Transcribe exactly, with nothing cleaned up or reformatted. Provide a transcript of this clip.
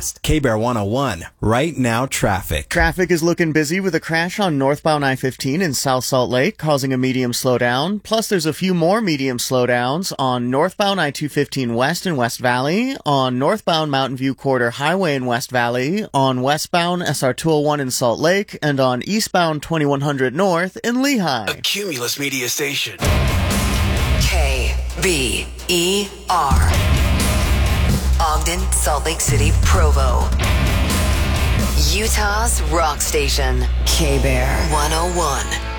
fast. K-Bear one oh one, right now traffic. Traffic is looking busy with a crash on northbound I fifteen in South Salt Lake, causing a medium slowdown. Plus, there's a few more medium slowdowns on northbound I two fifteen West in West Valley, on northbound Mountain View Corridor Highway in West Valley, on westbound S R two oh one in Salt Lake, and on eastbound twenty-one hundred North in Lehigh. A Cumulus Media Station. K B E R. Ogden, Salt Lake City, Provo. Utah's rock station. K-Bear one oh one.